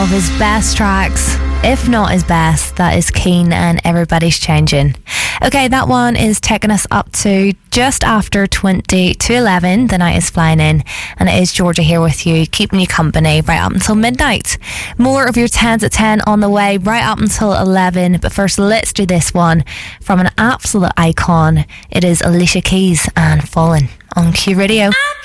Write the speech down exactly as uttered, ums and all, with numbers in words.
Of his best tracks, if not his best, that is Keane and Everybody's Changing. Okay, that one is taking us up to just after twenty to eleven. The night is flying in, and it is Georgia here with you, keeping you company right up until midnight. More of your tens at ten on the way right up until eleven, but first let's do this one from an absolute icon. It is Alicia Keys and Fallen on Q Radio.